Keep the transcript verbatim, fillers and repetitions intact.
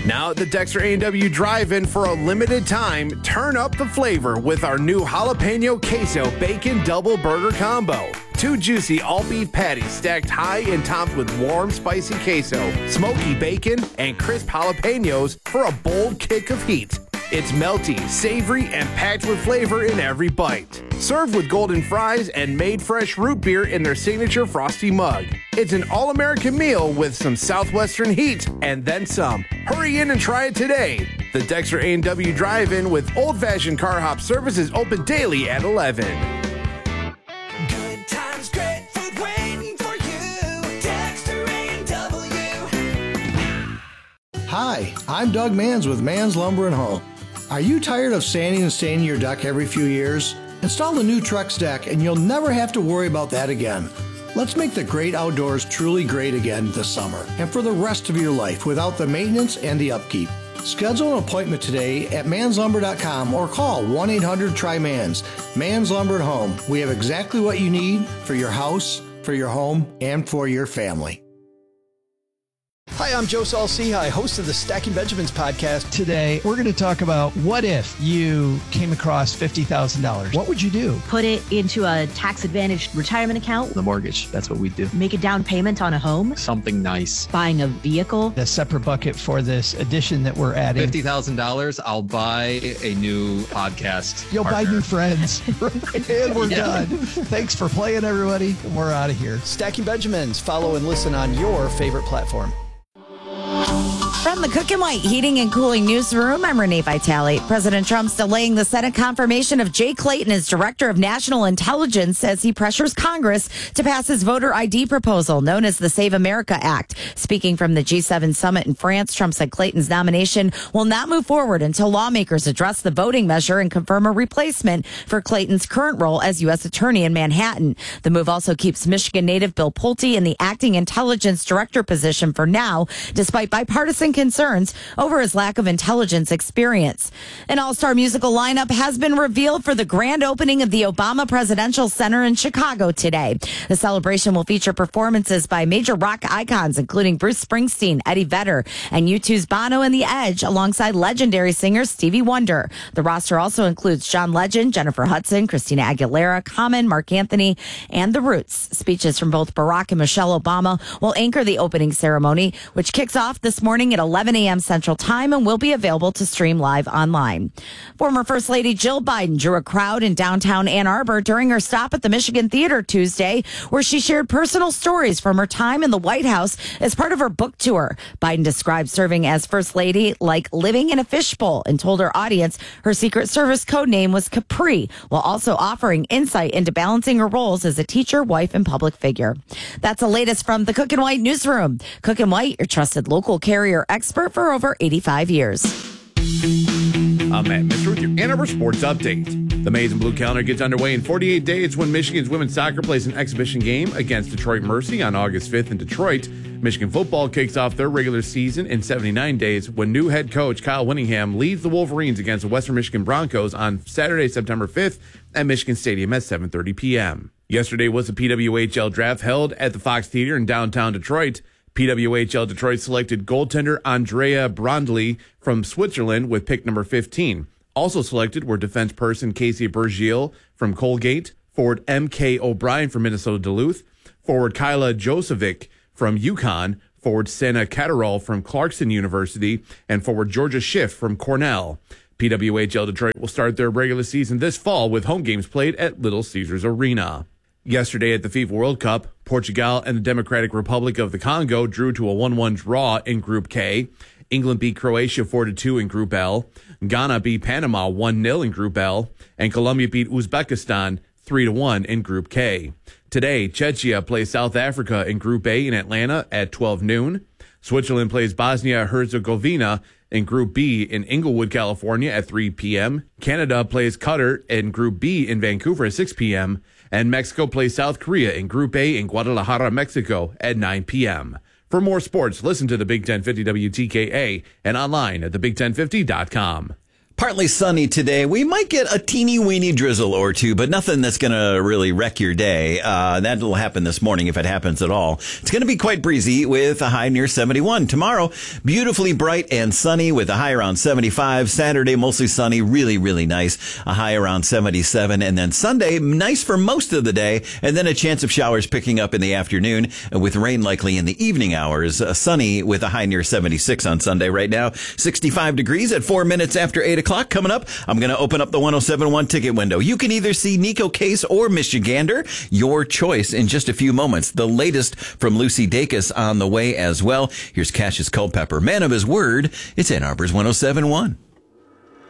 Now at the Dexter A and W Drive-In for a limited time, turn up the flavor with our new jalapeno queso bacon double burger combo. Two juicy all-beef patties stacked high and topped with warm, spicy queso, smoky bacon, and crisp jalapenos for a bold kick of heat. It's melty, savory, and packed with flavor in every bite. Served with golden fries and made fresh root beer in their signature frosty mug. It's an all-American meal with some Southwestern heat and then some. Hurry in and try it today. The Dexter A and W Drive-In with old-fashioned car hop service is open daily at eleven. Good times, great food waiting for you. Dexter A and W. Hi, I'm Doug Manns with Manns Lumber and Home. Are you tired of sanding and staining your deck every few years? Install the new Trex deck and you'll never have to worry about that again. Let's make the great outdoors truly great again this summer and for the rest of your life without the maintenance and the upkeep. Schedule an appointment today at manns lumber dot com or call one eight hundred try manns. Manns Lumber and Home. We have exactly what you need for your house, for your home, and for your family. Hi, I'm Joe Saul-Sehy, host of the Stacking Benjamins podcast. Today, we're going to talk about what if you came across fifty thousand dollars? What would you do? Put it into a tax-advantaged retirement account. The mortgage, that's what we do. Make a down payment on a home. Something nice. Buying a vehicle. A separate bucket for this addition that we're adding. fifty thousand dollars, I'll buy a new podcast You'll partner. buy new friends. And we're Yeah. done. Thanks for playing, everybody. We're out of here. Stacking Benjamins. Follow and listen on your favorite platform. From the Cook and White Heating and Cooling Newsroom, I'm Renee Vitale. President Trump's delaying the Senate confirmation of Jay Clayton as Director of National Intelligence as he pressures Congress to pass his voter I D proposal known as the Save America Act. Speaking from the G seven summit in France, Trump said Clayton's nomination will not move forward until lawmakers address the voting measure and confirm a replacement for Clayton's current role as U S Attorney in Manhattan. The move also keeps Michigan native Bill Pulte in the acting intelligence director position for now, despite bipartisan concerns over his lack of intelligence experience. An all-star musical lineup has been revealed for the grand opening of the Obama Presidential Center in Chicago today. The celebration will feature performances by major rock icons, including Bruce Springsteen, Eddie Vedder, and U two's Bono and The Edge, alongside legendary singer Stevie Wonder. The roster also includes John Legend, Jennifer Hudson, Christina Aguilera, Common, Mark Anthony, and The Roots. Speeches from both Barack and Michelle Obama will anchor the opening ceremony, which kicks off this morning at eleven a.m. Central Time and will be available to stream live online. Former First Lady Jill Biden drew a crowd in downtown Ann Arbor during her stop at the Michigan Theater Tuesday, where she shared personal stories from her time in the White House as part of her book tour. Biden described serving as First Lady like living in a fishbowl and told her audience her Secret Service code name was Capri, while also offering insight into balancing her roles as a teacher, wife, and public figure. That's the latest from the Cook and White Newsroom. Cook and White, your trusted local carrier expert for over eighty-five years. I'm Matt Mister with your Ann Arbor Sports Update. The Maize and Blue calendar gets underway in forty-eight days when Michigan's women's soccer plays an exhibition game against Detroit Mercy on August fifth in Detroit. Michigan football kicks off their regular season in seventy-nine days when new head coach Kyle Whittingham leads the Wolverines against the Western Michigan Broncos on Saturday, September fifth at Michigan Stadium at seven thirty p.m. Yesterday was the P W H L draft held at the Fox Theater in downtown Detroit. P W H L Detroit selected goaltender Andrea Brondley from Switzerland with pick number fifteen. Also selected were defense person Casey Bergiel from Colgate, forward M K O'Brien from Minnesota Duluth, forward Kyla Josevic from UConn, forward Sena Catterall from Clarkson University, and forward Georgia Schiff from Cornell. P W H L Detroit will start their regular season this fall with home games played at Little Caesars Arena. Yesterday at the FIFA World Cup, Portugal and the Democratic Republic of the Congo drew to a one one draw in Group K. England beat Croatia four to two in Group L. Ghana beat Panama one nil in Group L. And Colombia beat Uzbekistan three to one in Group K. Today, Czechia plays South Africa in Group A in Atlanta at twelve noon. Switzerland plays Bosnia-Herzegovina in Group B in Inglewood, California at three p.m. Canada plays Qatar in Group B in Vancouver at six p.m. And Mexico plays South Korea in Group A in Guadalajara, Mexico at nine p.m. For more sports, listen to the Big ten fifty W T K A and online at the big ten fifty dot com. Partly sunny today. We might get a teeny weeny drizzle or two, but nothing that's going to really wreck your day. Uh, that'll happen this morning if it happens at all. It's going to be quite breezy with a high near seventy-one. Tomorrow, beautifully bright and sunny with a high around seventy-five. Saturday, mostly sunny, really, really nice. A high around seventy-seven. And then Sunday, nice for most of the day. And then a chance of showers picking up in the afternoon with rain likely in the evening hours. Uh, sunny with a high near seventy-six on Sunday right now. sixty-five degrees at four minutes after eight o'clock. Coming up, I'm going to open up the one oh seven point one ticket window. You can either see Nico Case or Michigander. Your choice in just a few moments. The latest from Lucy Dacus on the way as well. Here's Cassius Culpepper, man of his word. It's Ann Arbor's one oh seven point one.